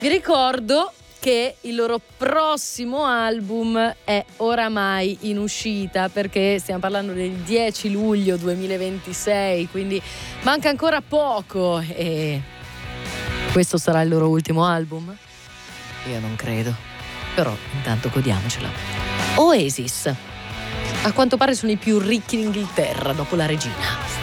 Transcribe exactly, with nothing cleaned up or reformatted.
Vi ricordo che il loro prossimo album è oramai in uscita, perché stiamo parlando del dieci luglio duemilaventisei, quindi manca ancora poco e questo sarà il loro ultimo album? Io non credo, però intanto godiamocela. Oasis, a quanto pare sono i più ricchi in Inghilterra dopo la regina.